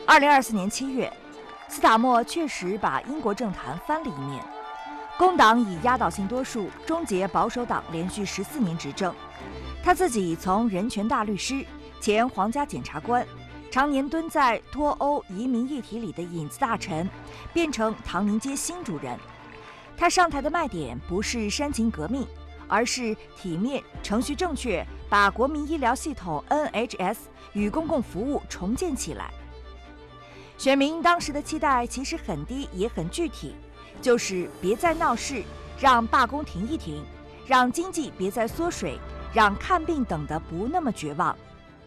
2024年7月，斯塔默确实把英国政坛翻了一面。工党以压倒性多数终结保守党连续14年执政。他自己从人权大律师、前皇家检察官，常年蹲在脱欧移民议题里的影子大臣，变成唐宁街新主人。他上台的卖点不是煽情革命，而是体面、程序正确，把国民医疗系统 NHS 与公共服务重建起来。选民当时的期待其实很低，也很具体，就是别再闹事，让罢工停一停，让经济别再缩水，让看病等得不那么绝望。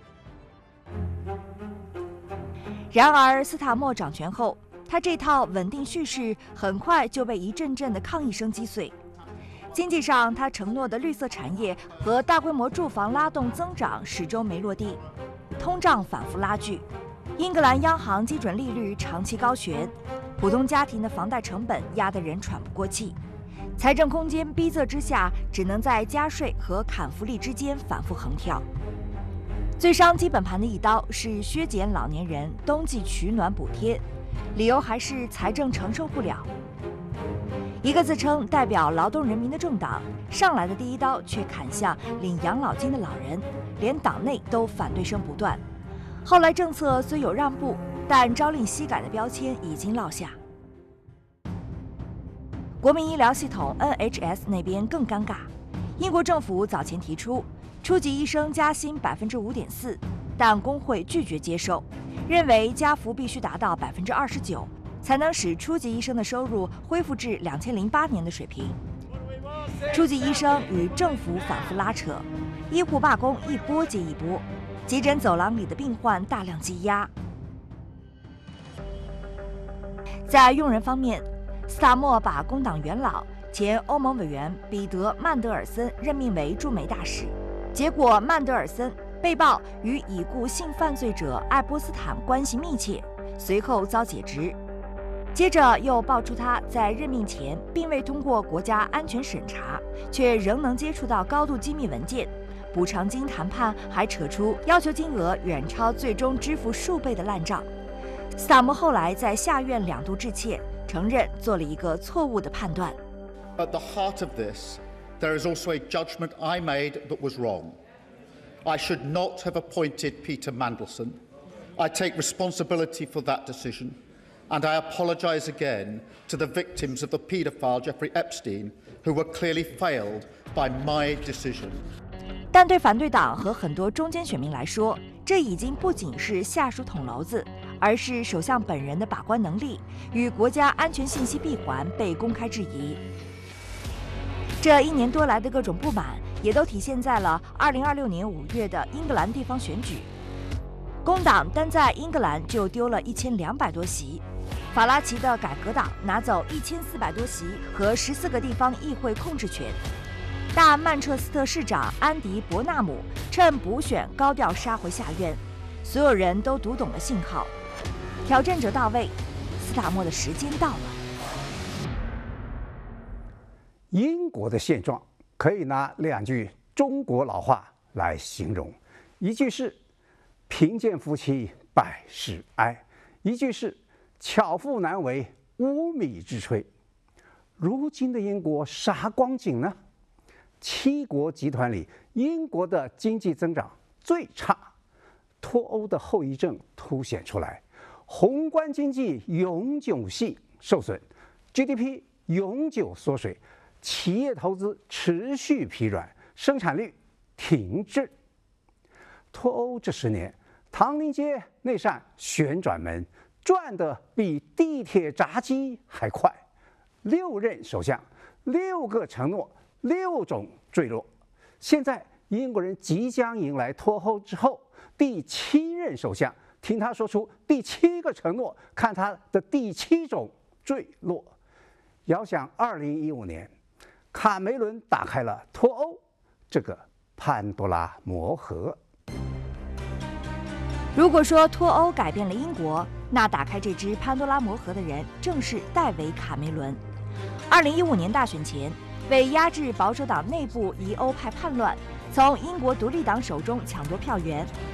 然而，斯塔默掌权后，他这套稳定叙事很快就被一阵阵的抗议声击碎。经济上，他承诺的绿色产业和大规模住房拉动增长始终没落地，通胀反复拉锯，英格兰央行基准利率长期高悬，普通家庭的房贷成本压得人喘不过气，财政空间逼仄之下，只能在加税和砍福利之间反复横跳。最伤基本盘的一刀是削减老年人冬季取暖补贴，理由还是财政承受不了。一个自称代表劳动人民的政党，上来的第一刀却砍向领养老金的老人，连党内都反对声不断。后来政策虽有让步，但朝令夕改的标签已经落下。国民医疗系统 NHS 那边更尴尬，英国政府早前提出初级医生加薪5.4%，但工会拒绝接受，认为加幅必须达到29%，才能使初级医生的收入恢复至2008年的水平。初级医生与政府反复拉扯，医护罢工一波接一波，急诊走廊里的病患大量积压。在用人方面，斯塔默把工党元老、前欧盟委员彼得·曼德尔森任命为驻美大使，结果曼德尔森被曝与已故性犯罪者爱波斯坦关系密切，随后遭解职。接着又爆出他在任命前并未通过国家安全审查，却仍能接触到高度机密文件，补偿金谈判还扯出要求金额远超最终支付数倍的烂账。斯塔默后来在下院2度致歉，承认做了一个错误的判断。 At the heart of this, there is also a judgment I made that was wrong. I should not have appointed Peter Mandelson. I take responsibility for that decision, and I apologise again to the victims of the paedophile Jeffrey Epstein, who were clearly failed by my decision. 但对反对党和很多中间选民来说，这已经不仅是下属捅娄子，而是首相本人的把关能力与国家安全信息闭环被公开质疑。这1年多来的各种不满，也都体现在了2026年5月的英格兰地方选举。工党单在英格兰就丢了1200多席，法拉奇的改革党拿走1400多席和14个地方议会控制权。大曼彻斯特市长安迪·伯纳姆趁补选高调杀回下院，所有人都读懂了信号，挑战者到位，斯塔默的时间到了。 英国的现状可以拿2句中国老话来形容，一句是贫贱夫妻百事哀，一句是巧妇难为无米之炊。如今的英国啥光景呢？7国集团里，英国的经济增长最差，脱欧的后遗症凸显出来，宏观经济永久性受损 ，GDP 永久缩水，企业投资持续疲软，生产率停滞。脱欧这10年，唐宁街那扇旋转门转得比地铁闸机还快，6任首相，6个承诺，6种坠落。现在英国人即将迎来脱欧之后第7任首相，听他说出第7个承诺，看他的第7种坠落。遥想2015年，卡梅伦打开了脱欧这个潘多拉魔盒。 如果说脱欧改变了英国，那打开这只潘多拉魔盒的人正是戴维·卡梅伦。2015年大选前，为压制保守党内部疑欧派叛乱，从英国独立党手中抢夺票源，